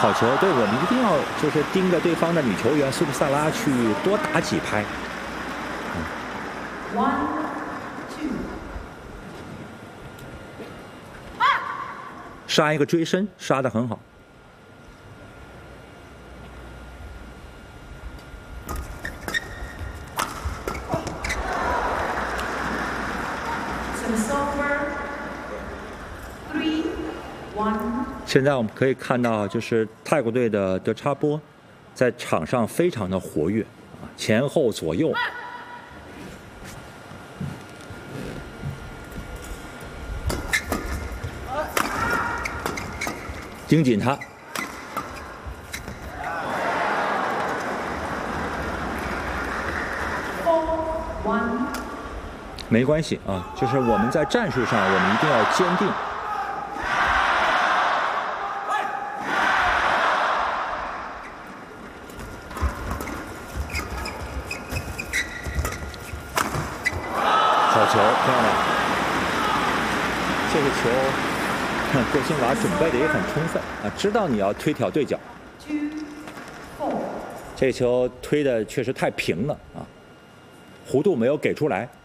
好球！对，我们一定要就是盯着对方的女球员苏布萨拉去多打几拍。杀一个追身，杀得很好。现在我们可以看到，就是泰国队的德查波在场上非常的活跃，前后左右。盯紧他。没关系啊，就是我们在战术上，我们一定要坚定。好球，漂亮！这个球，郭兴娃准备的也很充分啊，知道你要推挑对角。这球推的确实太平了啊，弧度没有给出来。